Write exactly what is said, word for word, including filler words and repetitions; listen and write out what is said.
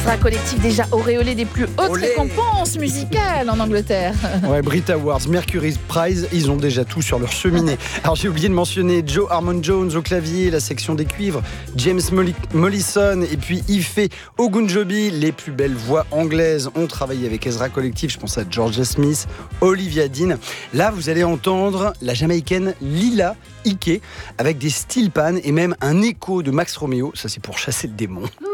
Ezra Collectif déjà auréolé des plus hautes Olé. récompenses musicales en Angleterre. Ouais, Brit Awards, Mercury Prize, ils ont déjà tout sur leur cheminée. Alors j'ai oublié de mentionner Joe Harmon Jones au clavier, la section des cuivres, James Molli- Mollison et puis Ife Ogunjobi. Les plus belles voix anglaises ont travaillé avec Ezra Collectif. Je pense à Georgia Smith, Olivia Dean. Là, vous allez entendre la Jamaïcaine Lila Ike avec des steel pans et même un écho de Max Romeo. Ça, c'est pour chasser le démon.